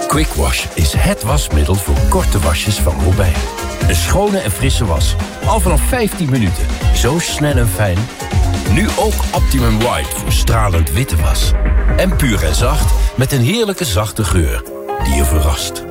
Quick Wash is het wasmiddel voor korte wasjes van Robijn. Een schone en frisse was. Al vanaf 15 minuten. Zo snel en fijn. Nu ook Optimum White voor stralend witte was. En puur en zacht met een heerlijke zachte geur die je verrast.